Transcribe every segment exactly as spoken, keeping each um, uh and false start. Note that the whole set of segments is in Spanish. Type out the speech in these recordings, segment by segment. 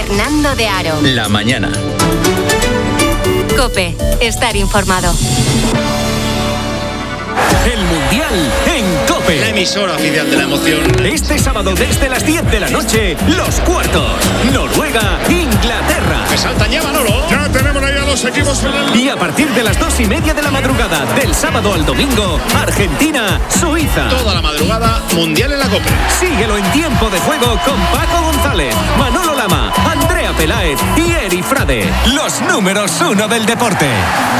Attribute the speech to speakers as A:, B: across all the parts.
A: Fernando de Aro.
B: La mañana.
A: COPE. Estar informado.
C: El Mundial en COPE.
B: La emisora oficial de la emoción.
C: Este sábado desde las diez de la noche, los cuartos. Noruega, Inglaterra.
B: Me saltan ya, Manolo.
D: Ya tenemos ahí a los equipos.
C: Y a partir de las dos y media de la madrugada, del sábado al domingo, Argentina, Suiza.
B: Toda la madrugada, Mundial en la COPE.
C: Síguelo en tiempo de juego con Paco González, Manolo Lama, Andrea Peláez y Eri Frade. Los números uno del deporte.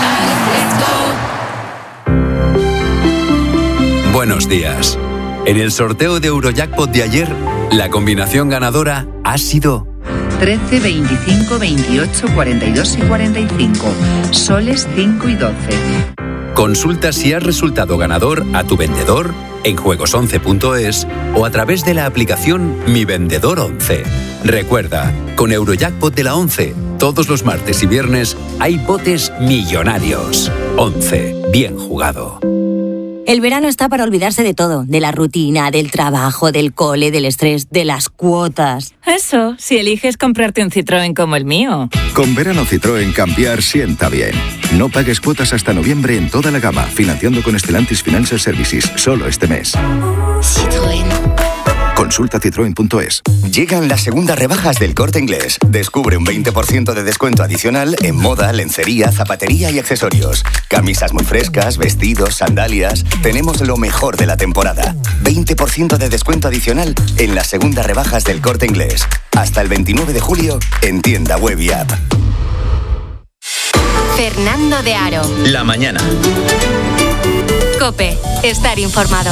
E: Buenos días. En el sorteo de Eurojackpot de ayer, la combinación ganadora ha sido
F: trece, veinticinco, veintiocho, cuarenta y dos y cuarenta y cinco. Soles cinco y doce.
E: Consulta si has resultado ganador a tu vendedor en juegos once punto es o a través de la aplicación Mi Vendedor once. Recuerda, con Eurojackpot de la once, todos los martes y viernes hay botes millonarios. once. Bien jugado.
G: El verano está para olvidarse de todo, de la rutina, del trabajo, del cole, del estrés, de las cuotas.
H: Eso, si eliges comprarte un Citroën como el mío.
I: Con verano Citroën cambiar sienta bien. No pagues cuotas hasta noviembre en toda la gama, financiando con Stellantis Financial Services, solo este mes.
A: Citroën.
I: Consulta citroen punto es.
J: Llegan las segundas rebajas del Corte Inglés. Descubre un veinte por ciento de descuento adicional en moda, lencería, zapatería y accesorios. Camisas muy frescas, vestidos, sandalias. Tenemos lo mejor de la temporada. veinte por ciento de descuento adicional en las segundas rebajas del Corte Inglés. Hasta el veintinueve de julio en tienda web y app.
A: Fernando de Aro.
B: La mañana.
A: COPE. Estar informado.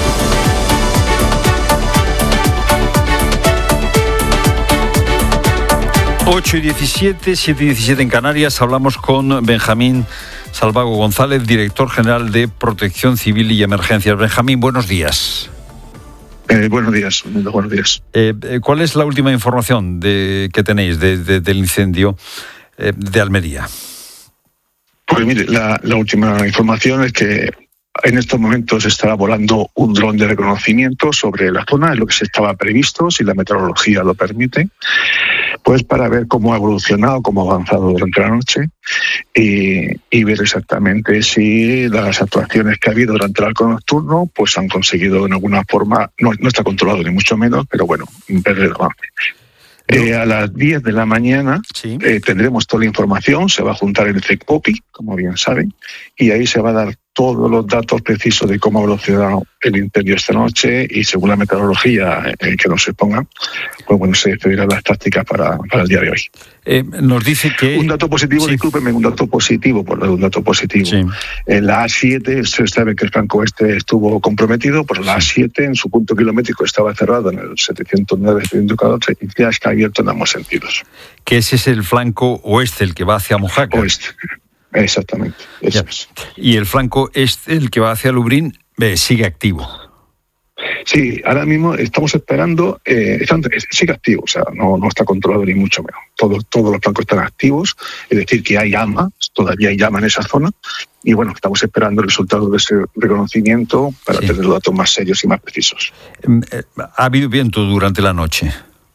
K: ocho y diecisiete, siete y diecisiete en Canarias. Hablamos con Benjamín Salvago González, director general de Protección Civil y Emergencias. Benjamín, buenos días.
L: Eh, buenos días, buenos días.
K: Eh, ¿Cuál es la última información de, que tenéis de, de, del incendio eh, de Almería?
L: Pues mire, la, la última información es que en estos momentos estará volando un dron de reconocimiento sobre la zona, es lo que se estaba previsto, si la meteorología lo permite, pues para ver cómo ha evolucionado, cómo ha avanzado durante la noche y, y ver exactamente si las actuaciones que ha habido durante el halcón nocturno pues han conseguido en alguna forma, no, no está controlado ni mucho menos, pero bueno, ver el avance. Eh, a las diez de la mañana sí. eh, tendremos toda la información, se va a juntar el CECOPI, como bien saben, y ahí se va a dar todos los datos precisos de cómo ha evolucionado el incendio esta noche y según la meteorología eh, que nos expongan, pues bueno, se decidirán las tácticas para, para el día de hoy.
K: Eh, nos dice que...
L: Un dato positivo, sí. discúlpeme, un dato positivo, por un dato positivo. Sí. En la A siete, se sabe que el flanco este estuvo comprometido, por la A siete en su punto kilométrico estaba cerrado en el setecientos nueve, setecientos catorce y ya está abierto en ambos sentidos.
K: Que ese es el flanco oeste, el que va hacia Mojácar.
L: Oeste. Exactamente, eso es.
K: Y el flanco este, el que va hacia Lublin, eh, sigue activo.
L: Sí, ahora mismo estamos esperando, eh, están, sigue activo, o sea, no, no está controlado ni mucho menos. Todos, todos los flancos están activos, es decir, que hay llama, todavía hay llama en esa zona, y bueno, estamos esperando el resultado de ese reconocimiento para sí. tener los datos más serios y más precisos.
K: ¿Ha habido viento durante la noche?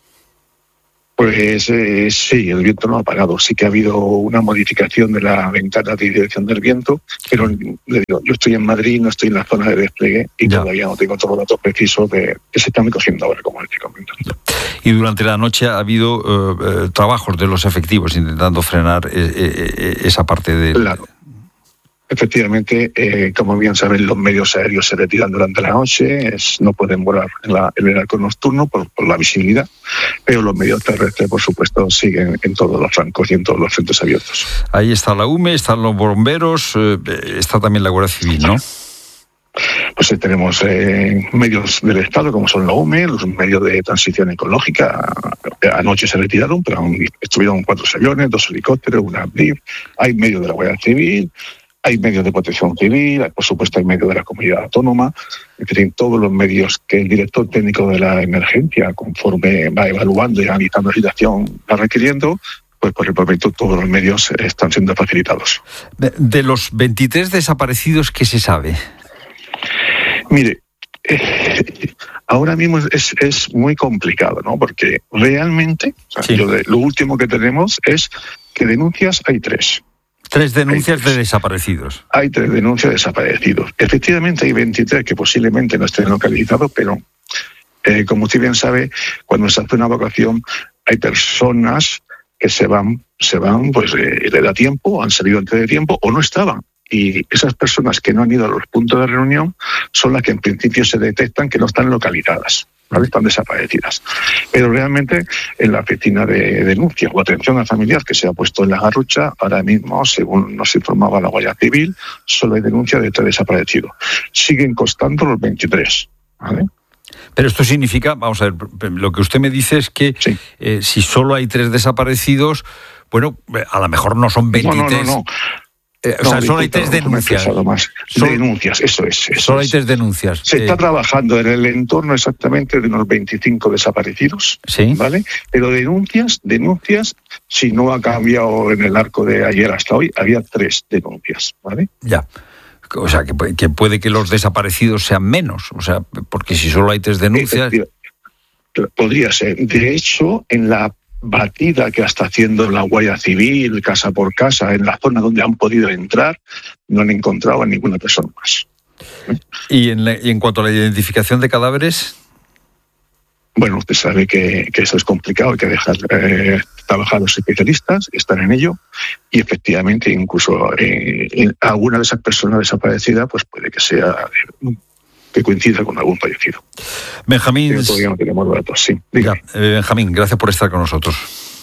L: Pues eh, sí, el viento no ha parado. Sí que ha habido una modificación de la ventana de dirección del viento, pero le digo, yo estoy en Madrid, no estoy en la zona de despliegue y ya. todavía no tengo todos los datos precisos de que se están recogiendo ahora, como estoy comentando.
K: Y durante la noche ha habido uh, trabajos de los efectivos intentando frenar eh, eh, esa parte de...
L: Claro. Efectivamente, eh, como bien saben, los medios aéreos se retiran durante la noche, es, no pueden volar en, la, en el halcón nocturno por, por la visibilidad, pero los medios terrestres, por supuesto, siguen en todos los flancos y en todos los frentes abiertos.
K: Ahí está la U M E, están los bomberos, eh, está también la Guardia Civil, ¿no?
L: Pues eh, tenemos eh, medios del Estado, como son la U M E, los medios de transición ecológica. Anoche se retiraron, pero aún estuvieron cuatro aviones, dos helicópteros, una B R I F, hay medios de la Guardia Civil, hay medios de protección civil, por supuesto hay medios de la comunidad autónoma, es decir, todos los medios que el director técnico de la emergencia, conforme va evaluando y analizando la situación, va requiriendo, pues por el momento todos los medios están siendo facilitados.
K: De, de los veintitrés desaparecidos, ¿qué se sabe?
L: Mire, eh, ahora mismo es, es muy complicado, ¿no? Porque realmente, o sea, sí. yo de, lo último que tenemos es que denuncias hay tres.
K: Tres denuncias tres. de desaparecidos.
L: Hay tres denuncias de desaparecidos. Efectivamente hay veintitrés que posiblemente no estén localizados, pero eh, como usted bien sabe, cuando se hace una evacuación hay personas que se van, se van, pues eh, le da tiempo, han salido antes de tiempo o no estaban. Y esas personas que no han ido a los puntos de reunión son las que en principio se detectan que no están localizadas, ¿vale? Están desaparecidas. Pero realmente en la oficina de denuncia o atención al familiar que se ha puesto en la Garrucha, ahora mismo, según nos informaba la Guardia Civil, solo hay denuncia de tres desaparecidos. Siguen constando los veintitrés, ¿vale?
K: Pero esto significa, vamos a ver, lo que usted me dice es que sí. eh, si solo hay tres desaparecidos, bueno, a lo mejor no son veintitrés.
L: No, no, no. no.
K: Eh, o
L: no,
K: sea, solo hay tres denuncias.
L: Más.
K: Solo,
L: denuncias, eso es. Eso
K: solo hay
L: es.
K: tres denuncias.
L: Se
K: eh,
L: está trabajando en el entorno exactamente de unos veinticinco desaparecidos,
K: ¿sí?
L: ¿Vale? Pero denuncias, denuncias, si no ha cambiado en el arco de ayer hasta hoy, había tres denuncias, ¿vale?
K: Ya. O sea, que, que puede que los desaparecidos sean menos. O sea, porque si solo hay tres denuncias...
L: Podría ser. De hecho, en la batida que está haciendo la Guardia Civil, casa por casa, en la zona donde han podido entrar, no han encontrado a ninguna persona más.
K: ¿Y en, la, y en cuanto a la identificación de cadáveres?
L: Bueno, usted sabe que, que eso es complicado, hay que dejar eh, trabajar a los especialistas, están en ello, y efectivamente incluso eh, en alguna de esas personas desaparecidas pues puede que sea eh, que coincida con algún fallecido.
K: Benjamín,
L: pero todavía no tenemos datos, sí.
K: Ya, eh, Benjamín, gracias por estar con nosotros.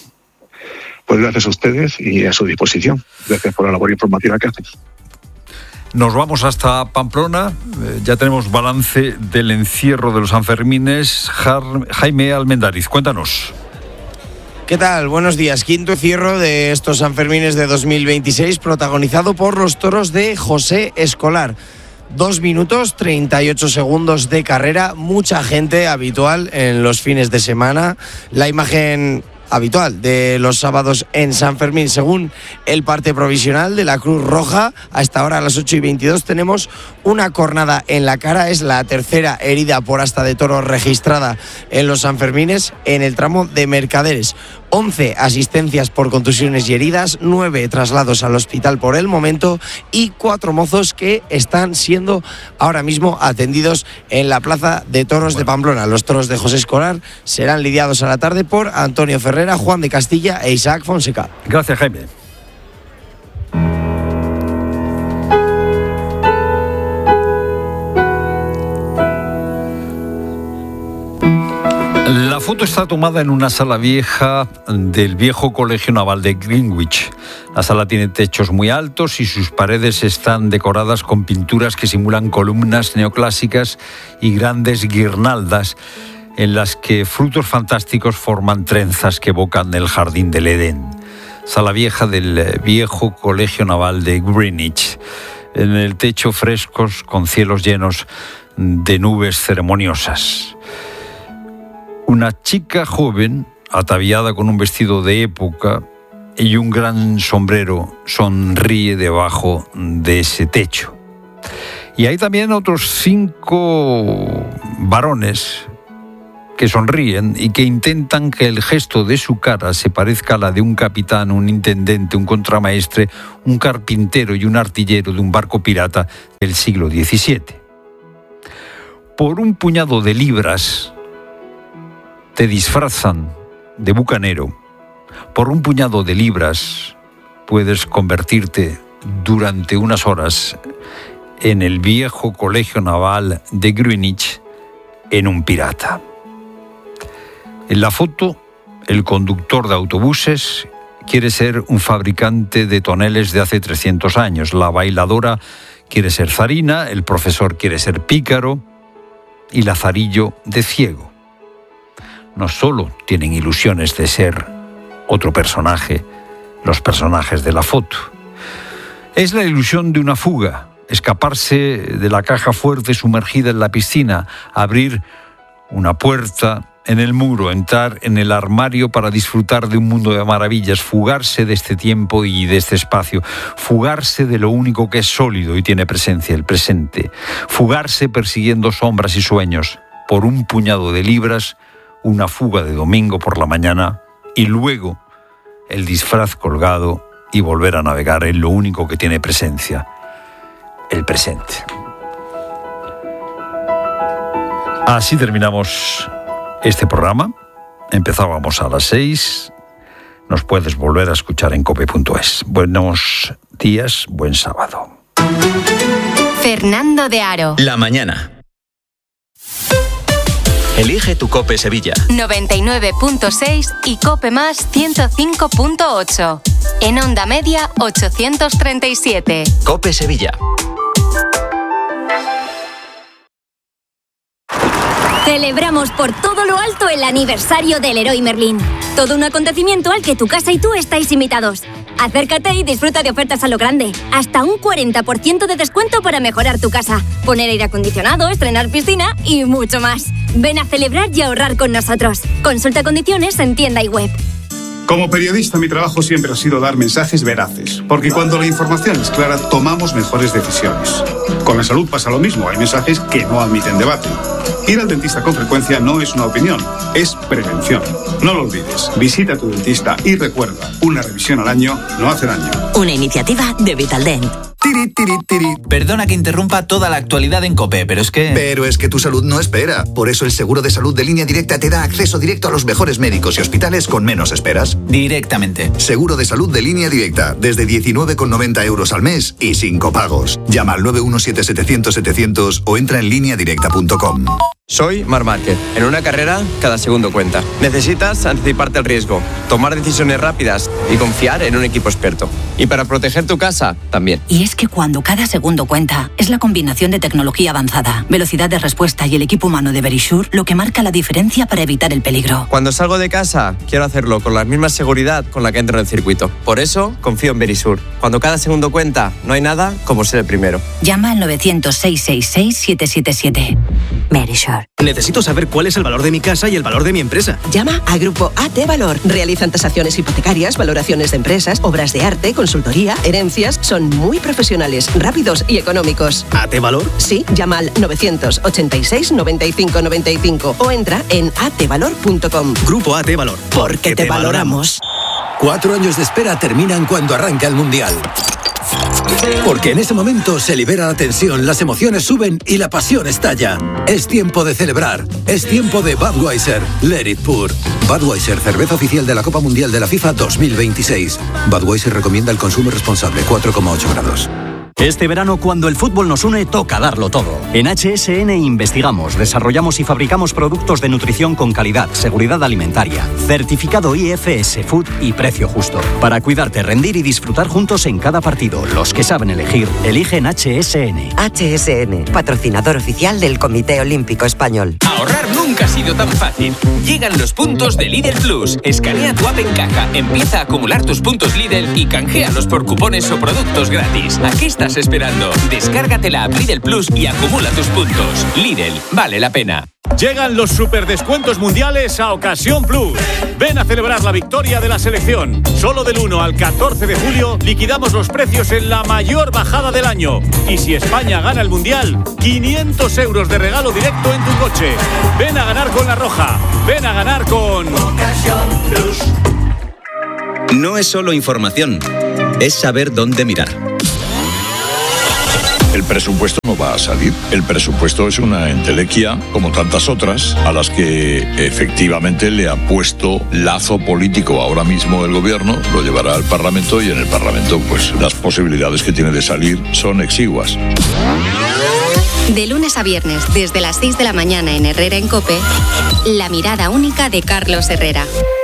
L: Pues gracias a ustedes y a su disposición. Gracias por la labor informativa que hacen.
K: Nos vamos hasta Pamplona. Eh, ya tenemos balance del encierro de los Sanfermines. Jar- Jaime Almendariz, cuéntanos.
M: ¿Qué tal? Buenos días. Quinto encierro de estos Sanfermines de dos mil veintiséis, protagonizado por los toros de José Escolar. Dos minutos, treinta y ocho segundos de carrera, mucha gente habitual en los fines de semana. La imagen habitual de los sábados en San Fermín, según el parte provisional de la Cruz Roja. Hasta ahora a las ocho y veintidós tenemos una cornada en la cara, es la tercera herida por asta de toro registrada en los Sanfermines en el tramo de Mercaderes. once asistencias por contusiones y heridas, nueve traslados al hospital por el momento y cuatro mozos que están siendo ahora mismo atendidos en la Plaza de Toros de Pamplona. Los toros de José Escolar serán lidiados a la tarde por Antonio Ferrera, Juan de Castilla e Isaac Fonseca.
K: Gracias, Jaime. La foto está tomada en una sala vieja del viejo Colegio Naval de Greenwich. La sala tiene techos muy altos y sus paredes están decoradas con pinturas que simulan columnas neoclásicas y grandes guirnaldas en las que frutos fantásticos forman trenzas que evocan el jardín del Edén. Sala vieja del viejo Colegio Naval de Greenwich. En el techo frescos con cielos llenos de nubes ceremoniosas. Una chica joven, ataviada con un vestido de época y un gran sombrero, sonríe debajo de ese techo. Y hay también otros cinco varones que sonríen y que intentan que el gesto de su cara se parezca a la de un capitán, un intendente, un contramaestre, un carpintero y un artillero de un barco pirata del siglo diecisiete. Por un puñado de libras te disfrazan de bucanero. Por un puñado de libras puedes convertirte durante unas horas en el viejo Colegio Naval de Greenwich en un pirata. En la foto, el conductor de autobuses quiere ser un fabricante de toneles de hace trescientos años. La bailadora quiere ser zarina, el profesor quiere ser pícaro y Lazarillo de ciego. No solo tienen ilusiones de ser otro personaje, los personajes de la foto. Es la ilusión de una fuga, escaparse de la caja fuerte sumergida en la piscina, abrir una puerta en el muro, entrar en el armario para disfrutar de un mundo de maravillas, fugarse de este tiempo y de este espacio, fugarse de lo único que es sólido y tiene presencia, el presente, fugarse persiguiendo sombras y sueños, por un puñado de libras, una fuga de domingo por la mañana y luego el disfraz colgado y volver a navegar en lo único que tiene presencia, el presente. Así terminamos este programa. Empezábamos a las seis. Nos puedes volver a escuchar en cope punto es. Buenos días, buen sábado.
A: Fernando de Aro.
B: La mañana. Elige tu Cope Sevilla.
A: noventa y nueve punto seis y Cope Más ciento cinco punto ocho. En onda media ochocientos treinta y siete.
B: Cope Sevilla.
N: Celebramos por todo lo alto el aniversario del Leroy Merlin. Todo un acontecimiento al que tu casa y tú estáis invitados. Acércate y disfruta de ofertas a lo grande. Hasta un cuarenta por ciento de descuento para mejorar tu casa, poner aire acondicionado, estrenar piscina y mucho más. Ven a celebrar y ahorrar con nosotros. Consulta condiciones en tienda y web.
D: Como periodista, mi trabajo siempre ha sido dar mensajes veraces, porque cuando la información es clara, tomamos mejores decisiones. Con la salud pasa lo mismo, hay mensajes que no admiten debate. Ir al dentista con frecuencia no es una opinión, es prevención. No lo olvides, visita a tu dentista y recuerda, una revisión al año no hace daño.
O: Una iniciativa de Vitaldent.
P: Tiri, tiri, tiri. Perdona que interrumpa toda la actualidad en COPE, pero es que...
Q: Pero es que tu salud no espera. Por eso el seguro de salud de Línea Directa te da acceso directo a los mejores médicos y hospitales con menos esperas.
P: Directamente.
Q: Seguro de salud de Línea Directa, desde diecinueve con noventa euros al mes y sin copagos. Llama al nueve uno siete setecientos setecientos o entra en línea directa punto com.
R: Soy Marc Márquez. En una carrera, cada segundo cuenta. Necesitas anticiparte al riesgo, tomar decisiones rápidas y confiar en un equipo experto. Y para proteger tu casa, también.
O: Y es que cuando cada segundo cuenta, es la combinación de tecnología avanzada, velocidad de respuesta y el equipo humano de Verisure lo que marca la diferencia para evitar el peligro.
R: Cuando salgo de casa, quiero hacerlo con la misma seguridad con la que entro en el circuito. Por eso, confío en Verisure. Cuando cada segundo cuenta, no hay nada como ser el primero.
O: Llama al novecientos, seiscientos sesenta y seis, siete siete siete. Verisure.
S: Necesito saber cuál es el valor de mi casa y el valor de mi empresa.
T: Llama a Grupo A T Valor. Realizan tasaciones hipotecarias, valoraciones de empresas, obras de arte, consultoría, herencias. Son muy profesionales, rápidos y económicos.
S: ¿A T Valor?
T: Sí, llama al novecientos ochenta y seis, noventa y cinco noventa y cinco o entra en a t valor punto com.
S: Grupo A T Valor.
T: Porque te, te valoramos.
U: Cuatro años de espera terminan cuando arranca el Mundial. Porque en ese momento se libera la tensión, las emociones suben y la pasión estalla. Es tiempo de celebrar. Es tiempo de Budweiser. Let it pour. Budweiser, cerveza oficial de la Copa Mundial de la FIFA dos mil veintiséis. Budweiser recomienda el consumo responsable, cuatro coma ocho grados.
V: Este verano, cuando el fútbol nos une, toca darlo todo. En H S N investigamos, desarrollamos y fabricamos productos de nutrición con calidad, seguridad alimentaria, certificado I F S Food y precio justo. Para cuidarte, rendir y disfrutar juntos en cada partido. Los que saben elegir, eligen H S N.
W: H S N, patrocinador oficial del Comité Olímpico Español.
C: Ahorrar nunca ha sido tan fácil. Llegan los puntos de Lidl Plus. Escanea tu app en caja, empieza a acumular tus puntos Lidl y canjealos por cupones o productos gratis. ¿A qué estás esperando? Descárgate la app Lidl Plus y acumula tus puntos. Lidl, vale la pena.
X: Llegan los superdescuentos mundiales a Ocasión Plus. Ven a celebrar la victoria de la selección. Solo del uno al catorce de julio liquidamos los precios en la mayor bajada del año. Y si España gana el mundial, quinientos euros de regalo directo en tu coche. Ven a ganar con La Roja. Ven a ganar con Ocasión Plus.
B: No es solo información, es saber dónde mirar.
Y: El presupuesto no va a salir. El presupuesto es una entelequia, como tantas otras, a las que efectivamente le ha puesto lazo político ahora mismo el gobierno, lo llevará al Parlamento y en el Parlamento pues las posibilidades que tiene de salir son exiguas.
A: De lunes a viernes, desde las seis de la mañana en Herrera en COPE, la mirada única de Carlos Herrera.